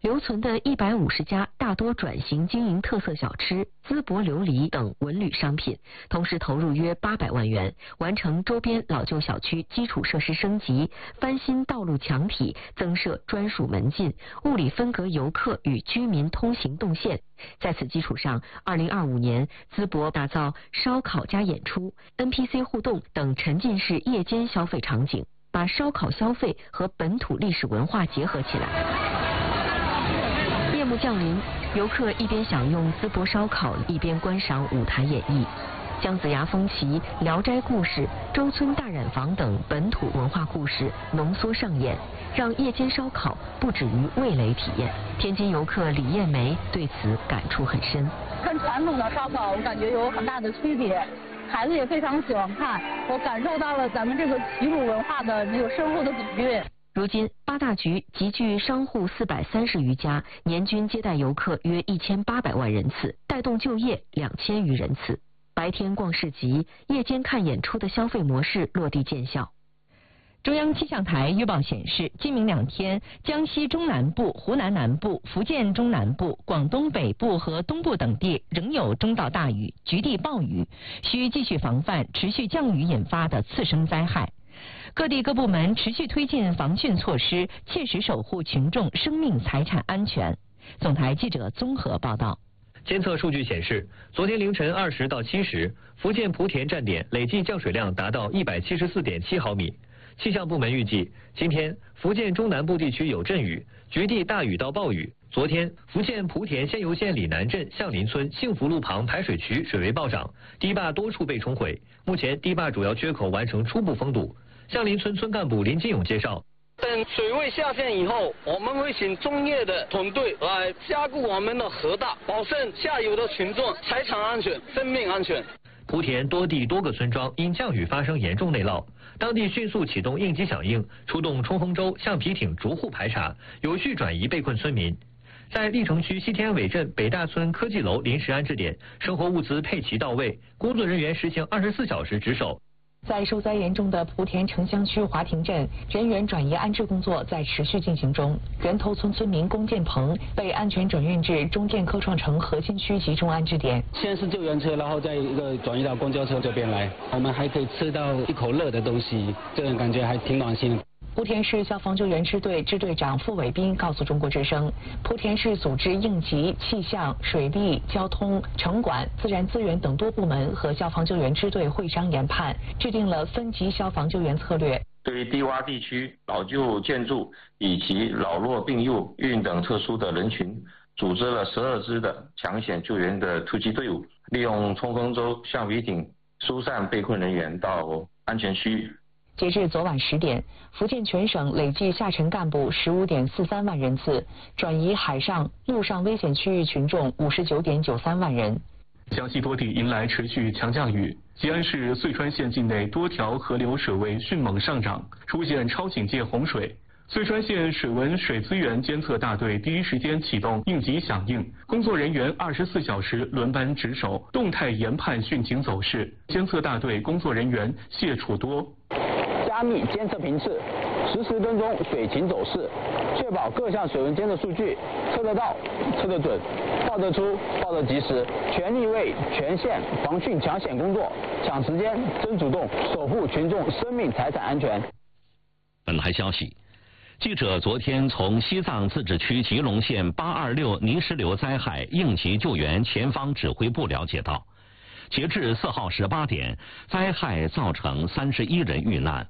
留存的150家大多转型经营特色小吃、淄博琉璃等文旅商品，同时投入约800万元，完成周边老旧小区基础设施升级、翻新道路墙体、增设专属门禁、物理分隔游客与居民通行动线。在此基础上，2025年淄博打造烧烤加演出、NPC 互动等沉浸式夜间消费场景，把烧烤消费和本土历史文化结合起来。夜幕降临，游客一边享用淄博烧烤，一边观赏舞台演绎。姜子牙风旗、聊斋故事、周村大染坊等本土文化故事浓缩上演，让夜间烧烤不止于味蕾体验。天津游客李艳梅对此感触很深。 跟传统的烧烤我感觉有很大的区别，孩子也非常喜欢看，我感受到了咱们这个齐鲁文化的这个深厚的底蕴。 如今八大局集聚商户430余家，年均接待游客约1800万人次，带动就业2000余人次。白天逛市集，夜间看演出的消费模式落地见效。 中央气象台预报显示，今明2天，江西中南部、湖南南部、福建中南部、广东北部和东部等地仍有中到大雨，局地暴雨，需继续防范持续降雨引发的次生灾害。各地各部门持续推进防汛措施，切实守护群众生命财产安全。总台记者综合报道。 监测数据显示，昨天凌晨20到7时，福建莆田站点累计降水量达到174.7毫米。气象部门预计，今天福建中南部地区有阵雨，局地大雨到暴雨。昨天，福建莆田仙游县里南镇向林村幸福路旁排水渠水位暴涨，堤坝多处被冲毁。目前，堤坝主要缺口完成初步封堵。向林村村干部林金勇介绍， 等水位下降以后，我们会请专业的团队来加固我们的河道，保证下游的群众财产安全、生命安全。 莆田多地多个村庄因降雨发生严重内涝，当地迅速启动应急响应，出动冲锋舟、橡皮艇逐户排查，有序转移被困村民。在历城区西天安尾镇北大村科技楼临时安置点，生活物资配齐到位，工作人员实行24小时值守。 在受灾严重的莆田城乡区华亭镇，人员转移安置工作在持续进行中。人头村村民龚建鹏被安全转运至中电科创城核心区集中安置点。 先是救援车，然后再一个转移到公交车这边来。我们还可以吃到一口热的东西，这种感觉还挺暖心的。 莆田市消防救援支队支队长傅伟斌告诉中国之声，莆田市组织应急、气象、水利、交通、城管、自然资源等多部门和消防救援支队会商研判，制定了分级消防救援策略。 对于低洼地区、老旧建筑以及老弱病幼、孕等特殊的人群，组织了12支的抢险救援的突击队伍，利用冲锋舟、橡皮艇疏散被困人员到安全区域。 截至昨晚10点，福建全省累计下沉干部15.43万人次，转移海上、陆上危险区域群众59.93万人。 江西多地迎来持续强降雨，吉安市遂川县境内多条河流水位迅猛上涨，出现超警戒洪水。遂川县水文水资源监测大队第一时间启动应急响应，工作人员24小时轮班值守，动态研判汛情走势。监测大队工作人员谢楚多。 加密监测频次，实时跟踪水情走势，确保各项水文监测数据测得到、测得准、报得出、报得及时，全力为全县防汛抢险工作抢时间、争主动，守护群众生命财产安全。 本台消息，记者昨天从西藏自治区吉隆县826泥石流灾害应急救援前方指挥部了解到，截至4号18点，灾害造成31人遇难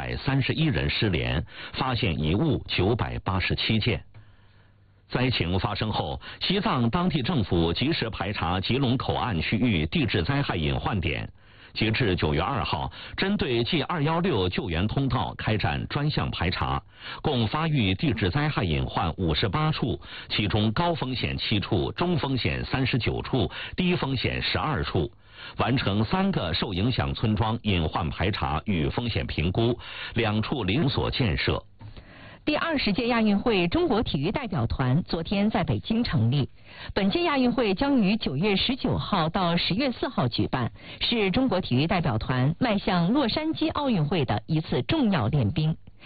，531人失联，发现遗物987件。灾情发生后，西藏当地政府及时排查吉隆口岸区域地质灾害隐患点。截至9月2号，针对 G216 救援通道开展专项排查，共发育地质灾害隐患58处，其中高风险7处，中风险39处，低风险12处。完成3个受影响村庄隐患排查与风险评估，2处邻所建设。 第20届亚运会中国体育代表团昨天在北京成立。本届亚运会将于9月19号到10月4号举办，是中国体育代表团迈向洛杉矶奥运会的一次重要练兵。